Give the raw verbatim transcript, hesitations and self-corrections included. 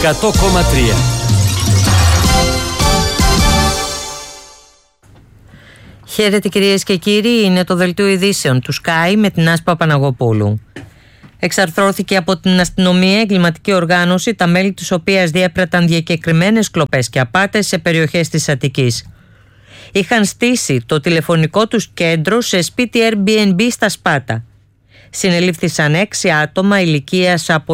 εκατό κόμμα τρία. Χαίρετε κυρίες και κύριοι, είναι το δελτίο ειδήσεων του Sky με την Άσπα Παναγοπούλου. Εξαρθρώθηκε από την αστυνομία εγκληματική οργάνωση, τα μέλη της οποίας διέπραταν διακεκριμένες κλοπές και απάτες σε περιοχές της Αττικής. Είχαν στήσει το τηλεφωνικό τους κέντρο σε σπίτι Airbnb στα Σπάτα. Συνελήφθησαν έξι άτομα ηλικίας από